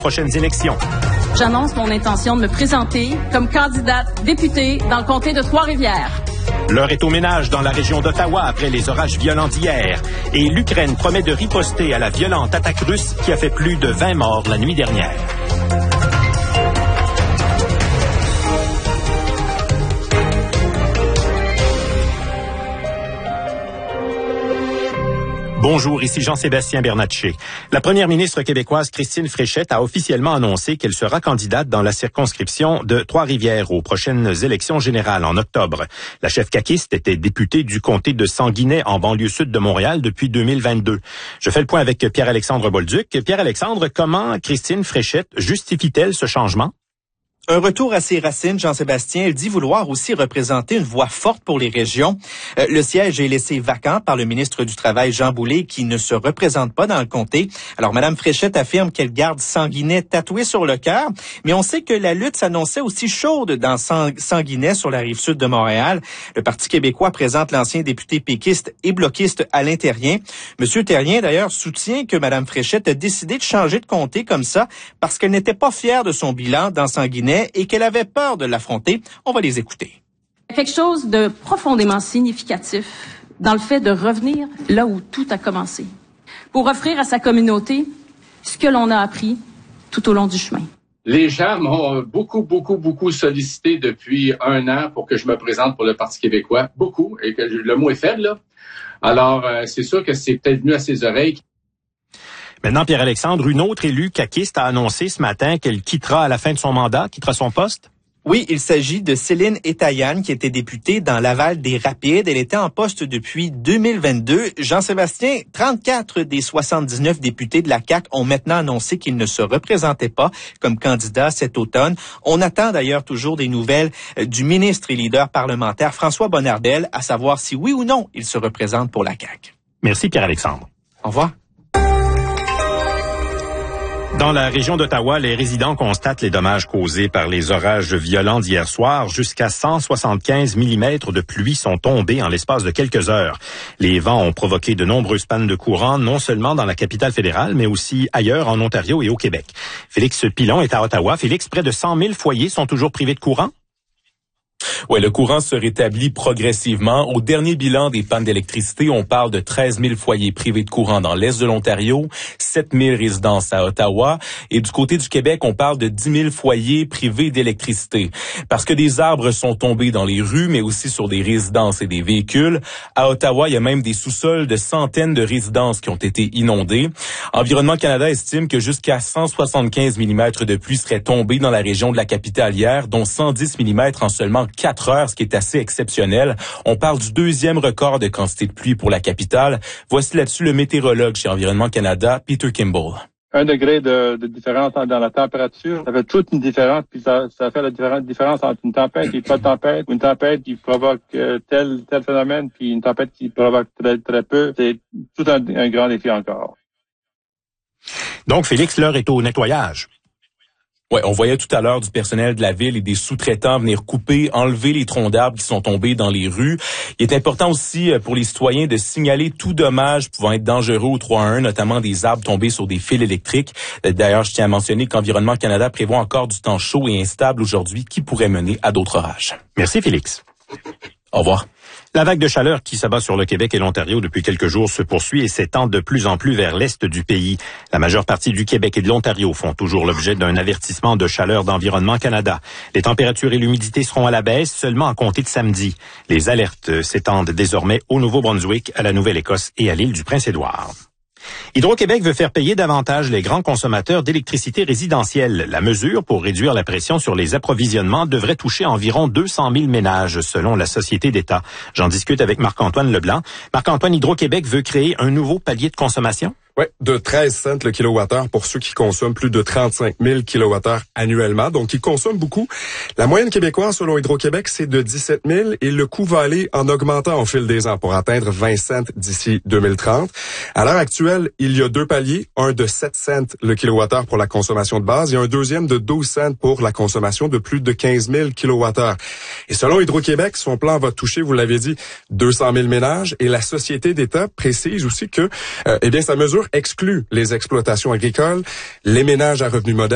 Prochaines élections. J'annonce mon intention de me présenter comme candidate députée dans le comté de Trois-Rivières. L'heure est au ménage dans la région d'Ottawa après les orages violents d'hier. Et l'Ukraine promet de riposter à la violente attaque russe qui a fait plus de 20 morts la nuit dernière. Bonjour, ici Jean-Sébastien Bernatchez. La première ministre québécoise Christine Fréchette a officiellement annoncé qu'elle sera candidate dans la circonscription de Trois-Rivières aux prochaines élections générales en octobre. La chef caquiste était députée du comté de Sanguinet en banlieue sud de Montréal depuis 2022. Je fais le point avec Pierre-Alexandre Bolduc. Pierre-Alexandre, comment Christine Fréchette justifie-t-elle ce changement? Un retour à ses racines, Jean-Sébastien. Elle dit vouloir aussi représenter une voix forte pour les régions. Le siège est laissé vacant par le ministre du Travail, Jean Boulet, qui ne se représente pas dans le comté. Alors, Mme Fréchette affirme qu'elle garde Sanguinet tatoué sur le cœur, mais on sait que la lutte s'annonçait aussi chaude dans Sanguinet, sur la rive sud de Montréal. Le Parti québécois présente l'ancien député péquiste et bloquiste Alain Terrien. Monsieur Terrien, d'ailleurs, soutient que Mme Fréchette a décidé de changer de comté comme ça parce qu'elle n'était pas fière de son bilan dans Sanguinet et qu'elle avait peur de l'affronter. On va les écouter. Quelque chose de profondément significatif dans le fait de revenir là où tout a commencé, pour offrir à sa communauté ce que l'on a appris tout au long du chemin. Les gens m'ont beaucoup sollicité depuis 1 an pour que je me présente pour le Parti québécois. Beaucoup, et que le mot est faible, là. Alors, c'est sûr que c'est peut-être venu à ses oreilles. Maintenant, Pierre-Alexandre, une autre élue caquiste a annoncé ce matin qu'elle quittera à la fin de son mandat, quittera son poste. Oui, il s'agit de Céline Étaillane, qui était députée dans Laval des Rapides. Elle était en poste depuis 2022. Jean-Sébastien, 34 des 79 députés de la CAQ ont maintenant annoncé qu'ils ne se représentaient pas comme candidats cet automne. On attend d'ailleurs toujours des nouvelles du ministre et leader parlementaire François Bonnardel, à savoir si oui ou non il se représente pour la CAQ. Merci, Pierre-Alexandre. Au revoir. Dans la région d'Ottawa, les résidents constatent les dommages causés par les orages violents d'hier soir. Jusqu'à 175 mm de pluie sont tombés en l'espace de quelques heures. Les vents ont provoqué de nombreuses pannes de courant, non seulement dans la capitale fédérale, mais aussi ailleurs en Ontario et au Québec. Félix Pilon est à Ottawa. Félix, près de 100 000 foyers sont toujours privés de courant? Oui, le courant se rétablit progressivement. Au dernier bilan des pannes d'électricité, on parle de 13 000 foyers privés de courant dans l'est de l'Ontario, 7 000 résidences à Ottawa. Et du côté du Québec, on parle de 10 000 foyers privés d'électricité. Parce que des arbres sont tombés dans les rues, mais aussi sur des résidences et des véhicules. À Ottawa, il y a même des sous-sols de centaines de résidences qui ont été inondées. Environnement Canada estime que jusqu'à 175 mm de pluie seraient tombés dans la région de la capitale hier, dont 110 mm en seulement 4 heures, ce qui est assez exceptionnel. On parle du 2e record de quantité de pluie pour la capitale. Voici là-dessus le météorologue chez Environnement Canada, Peter Kimball. 1 degré de différence dans la température, ça fait toute une différence, puis ça fait la différence entre une tempête et pas de tempête, ou une tempête qui provoque tel phénomène, puis une tempête qui provoque très peu. C'est tout un grand défi encore. Donc, Félix, l'heure est au nettoyage. Ouais, on voyait tout à l'heure du personnel de la ville et des sous-traitants venir couper, enlever les troncs d'arbres qui sont tombés dans les rues. Il est important aussi pour les citoyens de signaler tout dommage pouvant être dangereux au 311, notamment des arbres tombés sur des fils électriques. D'ailleurs, je tiens à mentionner qu'Environnement Canada prévoit encore du temps chaud et instable aujourd'hui qui pourrait mener à d'autres orages. Merci, Félix. Au revoir. La vague de chaleur qui s'abat sur le Québec et l'Ontario depuis quelques jours se poursuit et s'étend de plus en plus vers l'est du pays. La majeure partie du Québec et de l'Ontario font toujours l'objet d'un avertissement de chaleur d'Environnement Canada. Les températures et l'humidité seront à la baisse seulement à compter de samedi. Les alertes s'étendent désormais au Nouveau-Brunswick, à la Nouvelle-Écosse et à l'île du Prince-Édouard. Hydro-Québec veut faire payer davantage les grands consommateurs d'électricité résidentielle. La mesure, pour réduire la pression sur les approvisionnements, devrait toucher environ 200 000 ménages, selon la Société d'État. J'en discute avec Marc-Antoine Leblanc. Marc-Antoine, Hydro-Québec veut créer un nouveau palier de consommation? Oui, de 13 cents le kilowattheure pour ceux qui consomment plus de 35 000 kilowattheures annuellement. Donc, ils consomment beaucoup. La moyenne québécoise, selon Hydro-Québec, c'est de 17 000 et le coût va aller en augmentant au fil des ans pour atteindre 20 cents d'ici 2030. À l'heure actuelle, il y a 2 paliers. Un de 7 cents le kilowattheure pour la consommation de base et un deuxième de 12 cents pour la consommation de plus de 15 000 kilowattheures. Et selon Hydro-Québec, son plan va toucher, vous l'avez dit, 200 000 ménages et la Société d'État précise aussi que, sa mesure exclut les exploitations agricoles, les ménages à revenus modestes,